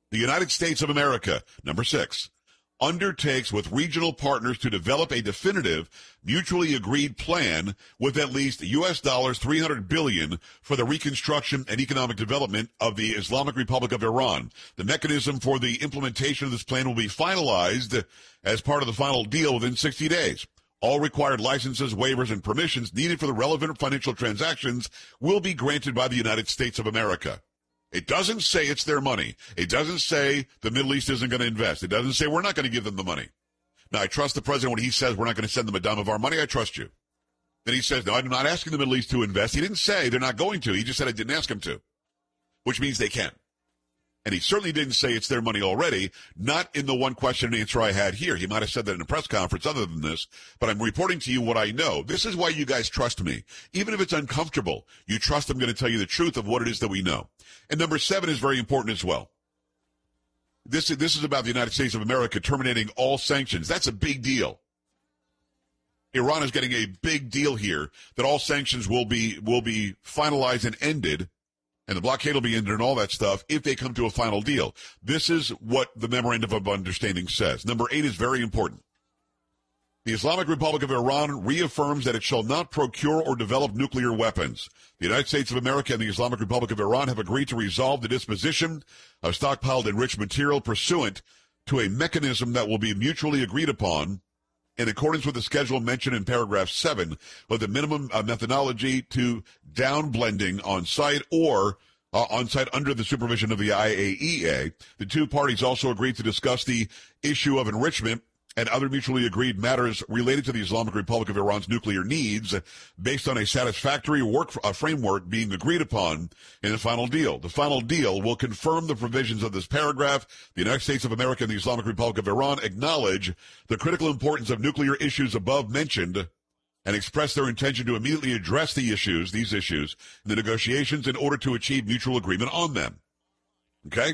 The United States of America, number 6, undertakes with regional partners to develop a definitive, mutually agreed plan with at least U.S. dollars $300 billion for the reconstruction and economic development of the Islamic Republic of Iran. The mechanism for the implementation of this plan will be finalized as part of the final deal within 60 days. All required licenses, waivers, and permissions needed for the relevant financial transactions will be granted by the United States of America. It doesn't say it's their money. It doesn't say the Middle East isn't going to invest. It doesn't say we're not going to give them the money. Now, I trust the president when he says we're not going to send them a dime of our money. I trust you. Then he says, no, I'm not asking the Middle East to invest. He didn't say they're not going to. He just said I didn't ask them to, which means they can. And he certainly didn't say it's their money already, not in the one question and answer I had here. He might have said that in a press conference other than this, but I'm reporting to you what I know. This is why you guys trust me. Even if it's uncomfortable, you trust I'm going to tell you the truth of what it is that we know. And number 7 is very important as well. This is about the United States of America terminating all sanctions. That's a big deal. Iran is getting a big deal here that all sanctions will be finalized and ended, and the blockade will be ended and all that stuff if they come to a final deal. This is what the Memorandum of Understanding says. Number 8 is very important. The Islamic Republic of Iran reaffirms that it shall not procure or develop nuclear weapons. The United States of America and the Islamic Republic of Iran have agreed to resolve the disposition of stockpiled enriched material pursuant to a mechanism that will be mutually agreed upon in accordance with the schedule mentioned in paragraph 7, with the minimum methodology to downblending on site or on site under the supervision of the IAEA. The two parties also agreed to discuss the issue of enrichment and other mutually agreed matters related to the Islamic Republic of Iran's nuclear needs based on a satisfactory framework being agreed upon in the final deal. The final deal will confirm the provisions of this paragraph. The United States of America and the Islamic Republic of Iran acknowledge the critical importance of nuclear issues above mentioned and express their intention to immediately address these issues in the negotiations in order to achieve mutual agreement on them. Okay?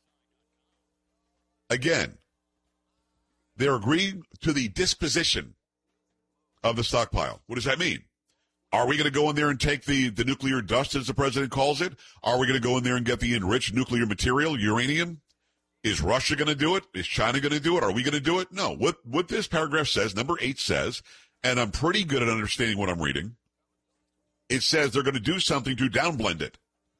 Again, they're agreeing to the disposition of the stockpile. What does that mean? Are we going to go in there and take the nuclear dust, as the president calls it? Are we going to go in there and get the enriched nuclear material, uranium? Is Russia going to do it? Is China going to do it? Are we going to do it? No. What this paragraph says, number 8 says, and I'm pretty good at understanding what I'm reading, it says they're going to do something to downblend it,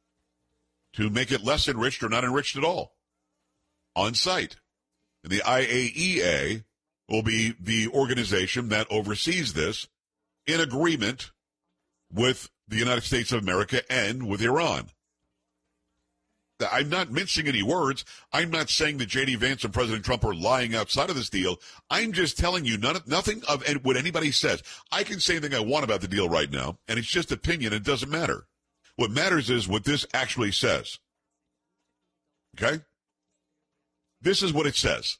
to make it less enriched or not enriched at all, on site. The IAEA will be the organization that oversees this in agreement with the United States of America and with Iran. I'm not mincing any words. I'm not saying that J.D. Vance and President Trump are lying outside of this deal. I'm just telling you nothing of what anybody says. I can say anything I want about the deal right now, and it's just opinion. It doesn't matter. What matters is what this actually says. Okay? This is what it says.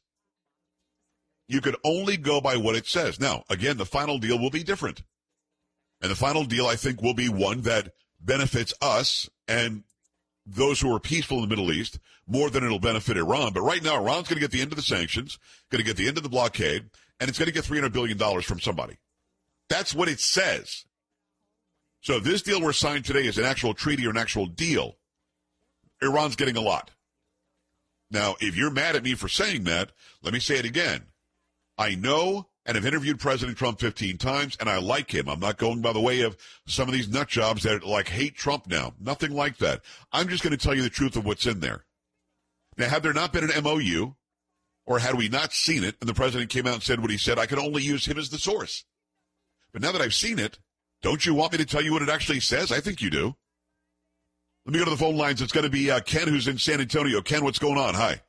You could only go by what it says. Now, again, the final deal will be different. And the final deal, I think, will be one that benefits us and those who are peaceful in the Middle East more than it'll benefit Iran. But right now, Iran's going to get the end of the sanctions, going to get the end of the blockade, and it's going to get $300 billion from somebody. That's what it says. So if this deal we're signed today is an actual treaty or an actual deal, Iran's getting a lot. Now, if you're mad at me for saying that, let me say it again. I know and have interviewed President Trump 15 times, and I like him. I'm not going by the way of some of these nut jobs that hate Trump now. Nothing like that. I'm just going to tell you the truth of what's in there. Now, had there not been an MOU, or had we not seen it, and the president came out and said what he said, I could only use him as the source. But now that I've seen it, don't you want me to tell you what it actually says? I think you do. Let me go to the phone lines. It's going to be Ken, who's in San Antonio. Ken, what's going on? Hi.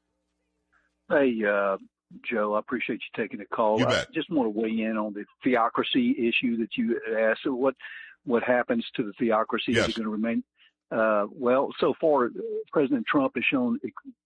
Hey, Joe, I appreciate you taking the call. You bet. I just want to weigh in on the theocracy issue that you asked. So what happens to the theocracy? Yes. Is it going to remain? Well, so far, President Trump has shown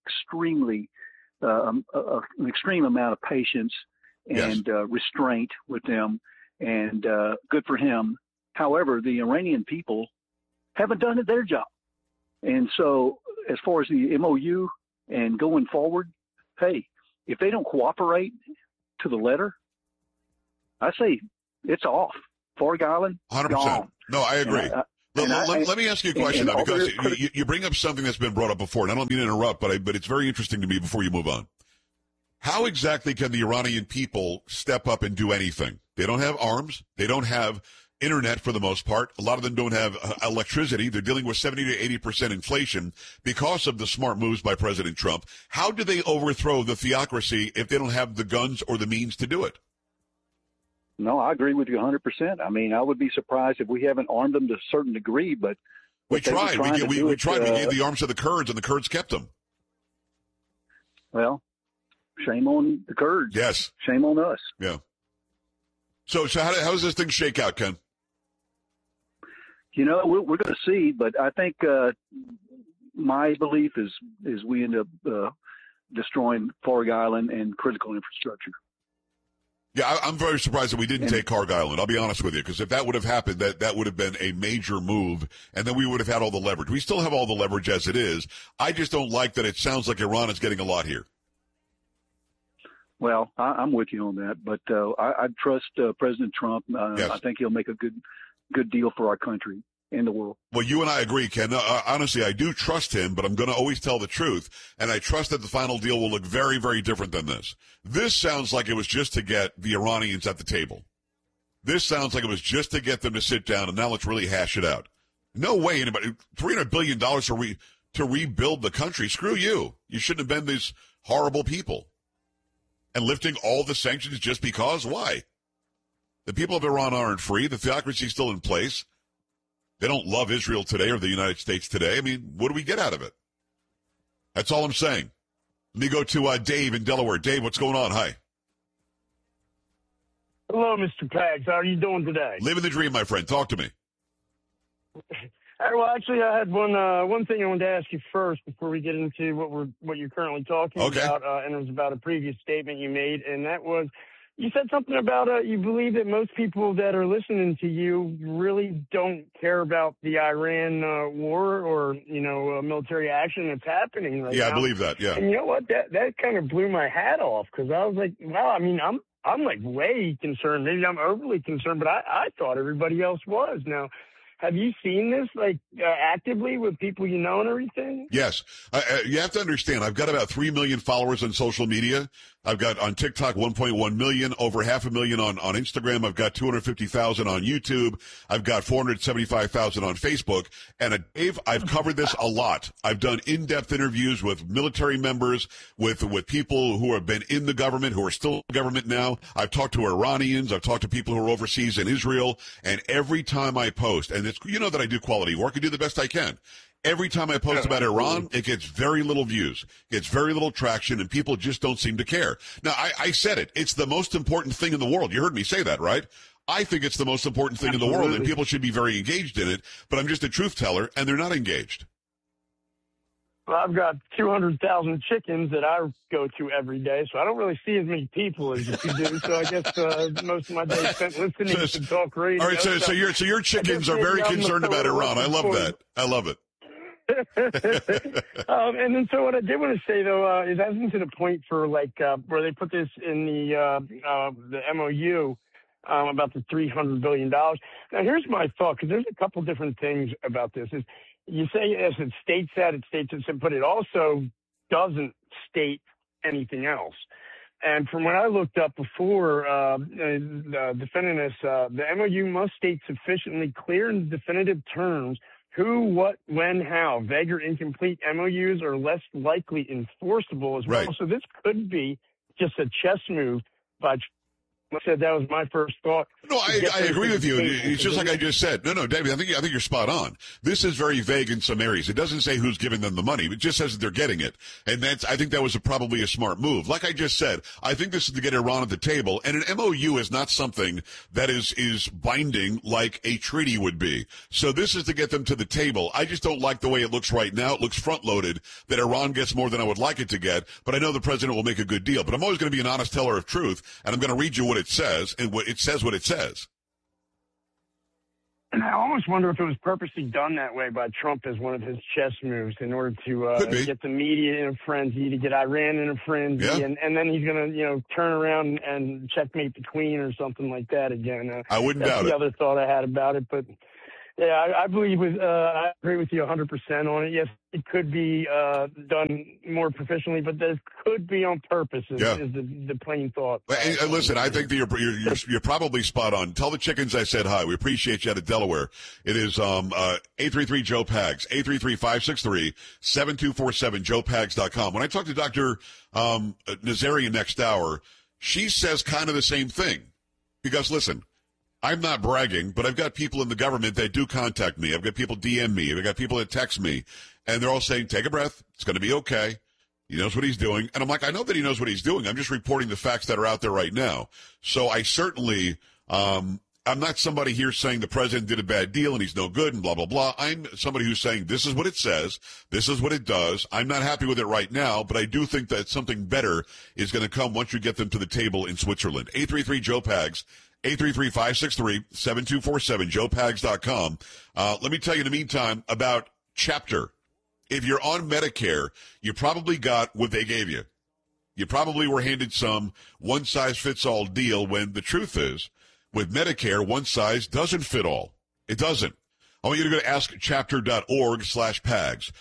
an extreme amount of patience and restraint with them, and good for him. However, the Iranian people haven't done their job. And so as far as the MOU and going forward, hey, if they don't cooperate to the letter, I say it's off. Farg Island, 100%. gone. No, I agree. Let me ask you a question, though, because you bring up something that's been brought up before, and I don't mean to interrupt, but it's very interesting to me before you move on. How exactly can the Iranian people step up and do anything? They don't have arms. They don't have internet for the most part. A lot of them don't have electricity. They're dealing with 70 to 80% inflation because of the smart moves by President Trump. How do they overthrow the theocracy if they don't have the guns or the means to do it? No, I agree with you 100%. I mean, I would be surprised if we haven't armed them to a certain degree, but we tried. We tried. We gave the arms to the Kurds, and the Kurds kept them. Well, shame on the Kurds. Yes. Shame on us. Yeah. So how does this thing shake out, Ken? You know, we're going to see, but I think my belief is we end up destroying Farg Island and critical infrastructure. Yeah, I'm very surprised that we didn't take Farg Island. I'll be honest with you, because if that would have happened, that would have been a major move, and then we would have had all the leverage. We still have all the leverage as it is. I just don't like that it sounds like Iran is getting a lot here. Well, I'm with you on that, but I trust President Trump. Yes. I think he'll make a good deal for our country and the world. Well, you and I agree, Ken. Honestly, I do trust him, but I'm going to always tell the truth, and I trust that the final deal will look very, very different than this. This sounds like it was just to get the Iranians at the table. This sounds like it was just to get them to sit down, and now let's really hash it out. No way anybody $300 billion to rebuild the country. Screw you. You shouldn't have been these horrible people. And lifting all the sanctions just because? Why? The people of Iran aren't free. The theocracy is still in place. They don't love Israel today or the United States today. I mean, what do we get out of it? That's all I'm saying. Let me go to Dave in Delaware. Dave, what's going on? Hi. Hello, Mr. Pags. How are you doing today? Living the dream, my friend. Talk to me. Well, actually, I had one thing I wanted to ask you first before we get into what you're currently talking about, and it was about a previous statement you made, and that was you said something about you believe that most people that are listening to you really don't care about the Iran war or military action that's happening right now. Yeah, I believe that. Yeah, and you know what? That kind of blew my hat off because I was like, wow. I mean, I'm like way concerned. Maybe I'm overly concerned, but I thought everybody else was. Now, have you seen this actively with people you know and everything? Yes. You have to understand, I've got about 3 million followers on social media. I've got on TikTok 1.1 million, over 500,000 on Instagram. I've got 250,000 on YouTube. I've got 475,000 on Facebook. And Dave, I've covered this a lot. I've done in-depth interviews with military members, with people who have been in the government, who are still in the government now. I've talked to Iranians. I've talked to people who are overseas in Israel. And every time I post, and you know that I do quality work. I do the best I can. Every time I post about Iran, it gets very little views, gets very little traction, and people just don't seem to care. Now, I said it. It's the most important thing in the world. You heard me say that, right? I think it's the most important thing in the world, and people should be very engaged in it, but I'm just a truth teller, and they're not engaged. Well, I've got 200,000 chickens that I go to every day, so I don't really see as many people as you do. So I guess most of my day spent listening to talk radio. All right, so your chickens are very concerned about Iran. I love that. I love it. And then so what I did want to say, though, is I was to the point for, where they put this in the MOU about the $300 billion. Now, here's my thought, because there's a couple different things about this. Is you say, as it states that, but it also doesn't state anything else. And from what I looked up before defending this, the MOU must state sufficiently clear and definitive terms who, what, when, how. Vague or incomplete MOUs are less likely enforceable as well. Right. So this could be just a chess move by I said that was my first thought. No, I agree with you. It's just like I just said. No, David, I think you're spot on. This is very vague in some areas. It doesn't say who's giving them the money. It just says that they're getting it. And I think that was probably a smart move. Like I just said, I think this is to get Iran at the table. And an MOU is not something that is binding like a treaty would be. So this is to get them to the table. I just don't like the way it looks right now. It looks front-loaded, that Iran gets more than I would like it to get. But I know the president will make a good deal. But I'm always going to be an honest teller of truth. And I'm going to read you what it says, and what it says. And I almost wonder if it was purposely done that way by Trump as one of his chess moves in order to get the media in a frenzy, to get Iran in a frenzy, yeah. and then he's going to turn around and checkmate the Queen or something like that again. I wouldn't doubt it. That's the other thought I had about it, but Yeah, I believe I agree with you 100% on it. Yes, it could be done more proficiently, but this could be on purpose. Is the plain thought. Hey, listen, I think that you're probably spot on. Tell the chickens I said hi. We appreciate you out of Delaware. It is 833 Joe Pags, 833-563-7247 joepags.com. When I talk to Dr. Nazarian next hour, she says kind of the same thing. Because listen, I'm not bragging, but I've got people in the government that do contact me. I've got people DM me. I've got people that text me. And they're all saying, take a breath. It's going to be okay. He knows what he's doing. And I'm like, I know that he knows what he's doing. I'm just reporting the facts that are out there right now. So I certainly, I'm not somebody here saying the president did a bad deal and he's no good and blah, blah, blah. I'm somebody who's saying this is what it says. This is what it does. I'm not happy with it right now, but I do think that something better is going to come once you get them to the table in Switzerland. 833 Joe Pags. 833-563-7247, joepags.com. Let me tell you in the meantime about Chapter. If you're on Medicare, you probably got what they gave you. You probably were handed some one-size-fits-all deal when the truth is, with Medicare, one size doesn't fit all. It doesn't. I want you to go to askchapter.org/PAGS.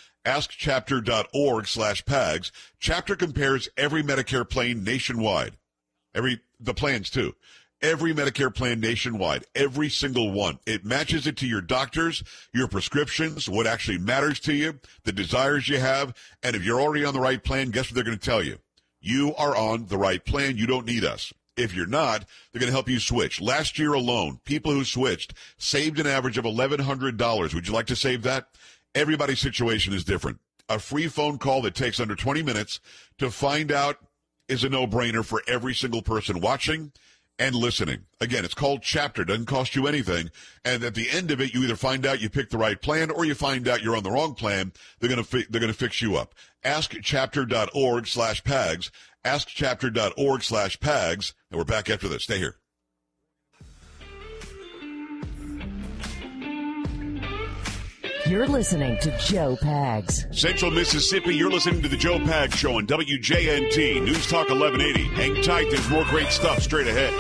Askchapter.org/PAGS. Chapter compares every Medicare plan nationwide. The plans too. Every Medicare plan nationwide, every single one. It matches it to your doctors, your prescriptions, what actually matters to you, the desires you have. And if you're already on the right plan, guess what they're going to tell you? You are on the right plan. You don't need us. If you're not, they're going to help you switch. Last year alone, people who switched saved an average of $1,100. Would you like to save that? Everybody's situation is different. A free phone call that takes under 20 minutes to find out is a no-brainer for every single person watching and listening. Again, it's called Chapter. Doesn't cost you anything. And at the end of it, you either find out you picked the right plan or you find out you're on the wrong plan. They're going to fix you up. Askchapter.org/PAGS. Askchapter.org/PAGS. And we're back after this. Stay here. You're listening to Joe Pags. Central Mississippi, you're listening to the Joe Pags Show on WJNT, News Talk 1180. Hang tight, there's more great stuff straight ahead.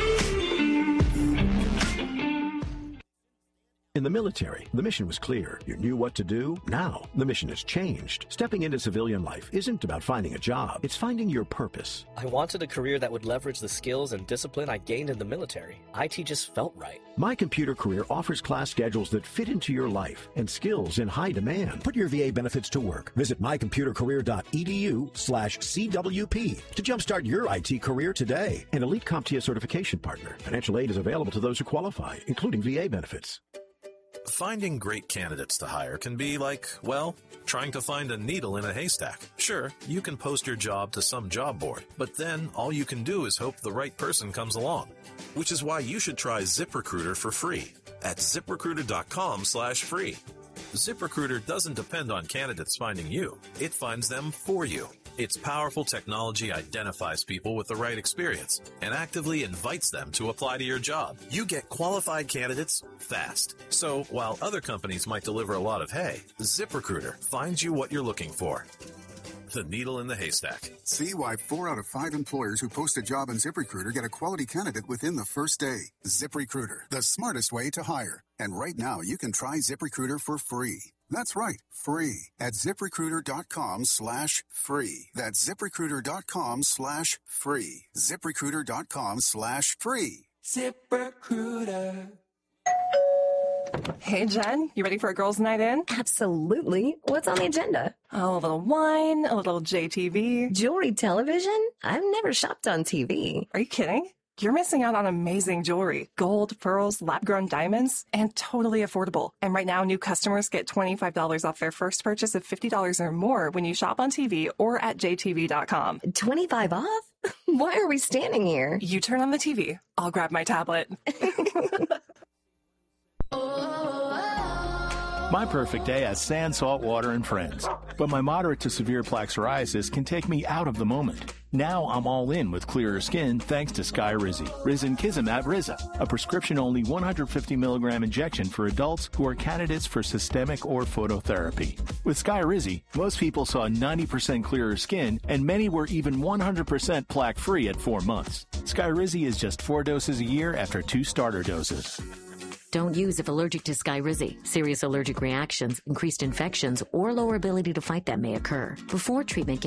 In the military, the mission was clear. You knew what to do. Now, the mission has changed. Stepping into civilian life isn't about finding a job. It's finding your purpose. I wanted a career that would leverage the skills and discipline I gained in the military. IT just felt right. My Computer Career offers class schedules that fit into your life and skills in high demand. Put your VA benefits to work. Visit mycomputercareer.edu/CWP to jumpstart your IT career today. An elite CompTIA certification partner. Financial aid is available to those who qualify, including VA benefits. Finding great candidates to hire can be like, well, trying to find a needle in a haystack. Sure, you can post your job to some job board, but then all you can do is hope the right person comes along. Which is why you should try ZipRecruiter for free at ZipRecruiter.com/free. ZipRecruiter doesn't depend on candidates finding you. It finds them for you. Its powerful technology identifies people with the right experience and actively invites them to apply to your job. You get qualified candidates fast. So while other companies might deliver a lot of hay, ZipRecruiter finds you what you're looking for. The needle in the haystack. See why 4 out of 5 employers who post a job on ZipRecruiter get a quality candidate within the first day. ZipRecruiter, the smartest way to hire. And right now, you can try ZipRecruiter for free. That's right, free at ZipRecruiter.com/free. That's ZipRecruiter.com/free. ZipRecruiter.com/free. ZipRecruiter. Hey, Jen, you ready for a girls' night in? Absolutely. What's on the agenda? Oh, a little wine, a little JTV. Jewelry television? I've never shopped on TV. Are you kidding? You're missing out on amazing jewelry. Gold, pearls, lab-grown diamonds, and totally affordable. And right now, new customers get $25 off their first purchase of $50 or more when you shop on TV or at jtv.com. 25 off? Why are we standing here? You turn on the TV. I'll grab my tablet. My perfect day has sand, salt, water, and friends. But my moderate to severe plaque psoriasis can take me out of the moment. Now I'm all in with clearer skin thanks to Skyrizi. Risankizumab Riza, a prescription-only 150 milligram injection for adults who are candidates for systemic or phototherapy. With Skyrizi, most people saw 90% clearer skin, and many were even 100% plaque-free at 4 months. Skyrizi is just 4 doses a year after 2 starter doses. Don't use if allergic to Skyrizi. Serious allergic reactions, increased infections, or lower ability to fight them may occur. Before treatment, get